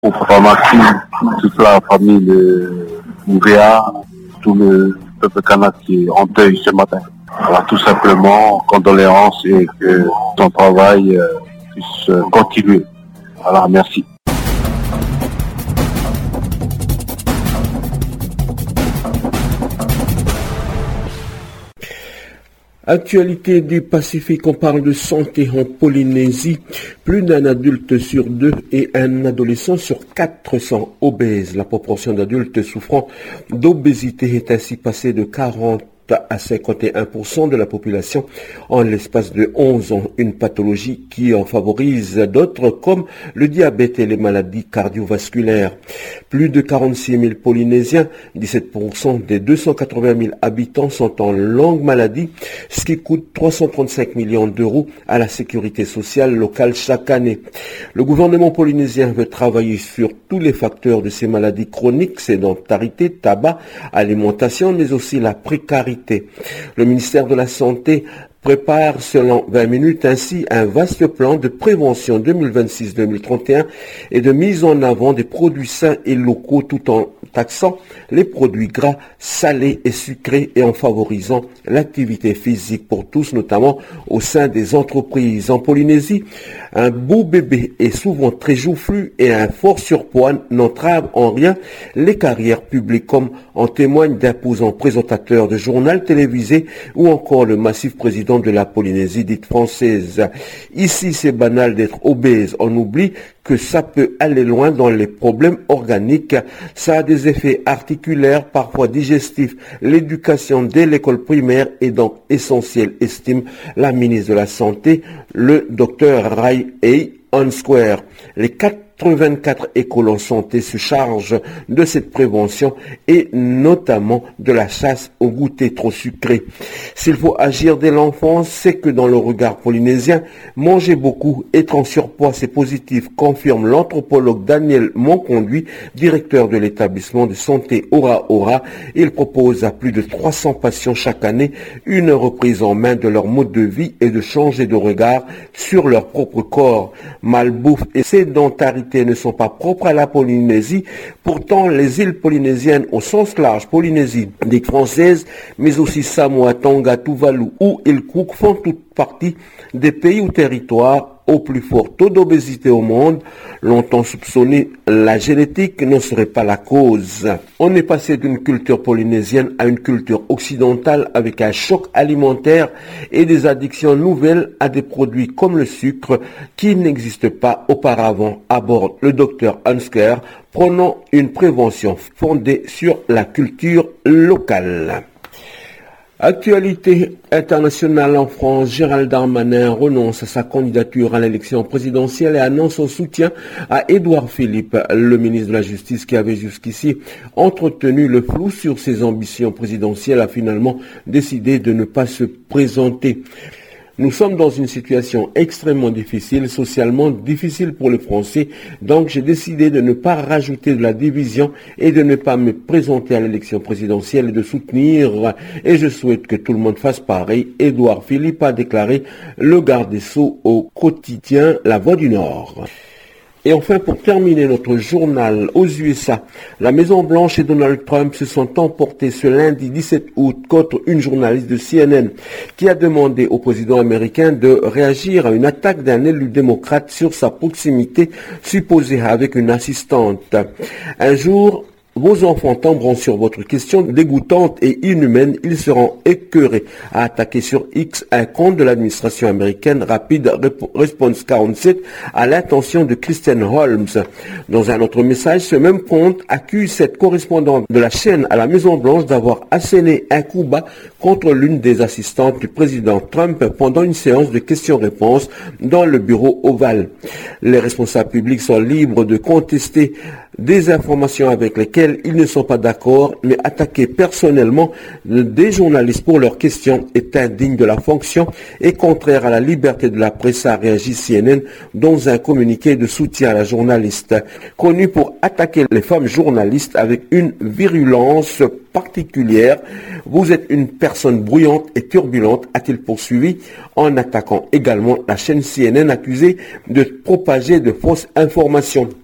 Pour Papa Maxime, toute la famille de Mouvéa, tout le peuple kanak qui est en deuil ce matin. Alors tout simplement, condoléances et que son travail puisse continuer. Voilà, merci. Actualité du Pacifique, on parle de santé en Polynésie. Plus d'un adulte sur 2 et un adolescent sur 4 sont obèses. La proportion d'adultes souffrant d'obésité est ainsi passée de 40 à 51% de la population en l'espace de 11 ans, une pathologie qui en favorise d'autres comme le diabète et les maladies cardiovasculaires. Plus de 46 000 Polynésiens, 17% des 280 000 habitants sont en longue maladie, ce qui coûte 335 millions d'euros à la sécurité sociale locale chaque année. Le gouvernement polynésien veut travailler sur tous les facteurs de ces maladies chroniques, sédentarité, tabac, alimentation, mais aussi la précarité. Le ministère de la Santé prépare selon 20 minutes ainsi un vaste plan de prévention 2026-2031 et de mise en avant des produits sains et locaux tout en taxant les produits gras, salés et sucrés et en favorisant l'activité physique pour tous, notamment au sein des entreprises. En Polynésie, un beau bébé est souvent très joufflu et un fort surpoids n'entrave en rien les carrières publiques, comme en témoignent d'imposants présentateurs de journal télévisé ou encore le massif président de la Polynésie dite française. Ici, c'est banal d'être obèse. On oublie que ça peut aller loin dans les problèmes organiques. Ça a des effets articulaires, parfois digestifs. L'éducation dès l'école primaire est donc essentielle, estime la ministre de la Santé, le docteur Rai Ei Onsquare. Les 84 écoles en santé se chargent de cette prévention et notamment de la chasse au goûter trop sucré. S'il faut agir dès l'enfance, c'est que dans le regard polynésien, manger beaucoup, être en surpoids, c'est positif, confirme l'anthropologue Daniel Monconduit, directeur de l'établissement de santé Ora Ora. Il propose à plus de 300 patients chaque année une reprise en main de leur mode de vie et de changer de regard sur leur propre corps. Malbouffe et sédentarité ne sont pas propres à la Polynésie. Pourtant, les îles polynésiennes au sens large, Polynésie dite française, mais aussi Samoa, Tonga, Tuvalu ou Île Cook font toute partie des pays ou territoires au plus fort taux d'obésité au monde. Longtemps soupçonné, la génétique ne serait pas la cause. On est passé d'une culture polynésienne à une culture occidentale avec un choc alimentaire et des addictions nouvelles à des produits comme le sucre qui n'existent pas auparavant, aborde le docteur Hansker, prônant une prévention fondée sur la culture locale. Actualité internationale en France, Gérald Darmanin renonce à sa candidature à l'élection présidentielle et annonce son soutien à Édouard Philippe, le ministre de la Justice qui avait jusqu'ici entretenu le flou sur ses ambitions présidentielles, a finalement décidé de ne pas se présenter. Nous sommes dans une situation extrêmement difficile, socialement difficile pour les Français, donc j'ai décidé de ne pas rajouter de la division et de ne pas me présenter à l'élection présidentielle et de soutenir, et je souhaite que tout le monde fasse pareil. Édouard Philippe a déclaré le garde des Sceaux au quotidien La Voix du Nord. Et enfin, pour terminer notre journal, aux USA, la Maison-Blanche et Donald Trump se sont emportés ce lundi 17 août contre une journaliste de CNN qui a demandé au président américain de réagir à une attaque d'un élu démocrate sur sa proximité supposée avec une assistante. Un jour, vos enfants tomberont sur votre question dégoûtante et inhumaine. Ils seront écœurés, à attaquer sur X un compte de l'administration américaine Rapid Response 47 à l'intention de Kristen Holmes. Dans un autre message, ce même compte accuse cette correspondante de la chaîne à la Maison-Blanche d'avoir asséné un coup bas contre l'une des assistantes du président Trump pendant une séance de questions-réponses dans le bureau ovale. Les responsables publics sont libres de contester des informations avec lesquelles ils ne sont pas d'accord, mais attaquer personnellement des journalistes pour leurs questions est indigne de la fonction et contraire à la liberté de la presse, a réagi CNN dans un communiqué de soutien à la journaliste. Connue pour attaquer les femmes journalistes avec une virulence particulière, vous êtes une personne bruyante et turbulente, a-t-il poursuivi, en attaquant également la chaîne CNN accusée de propager de fausses informations.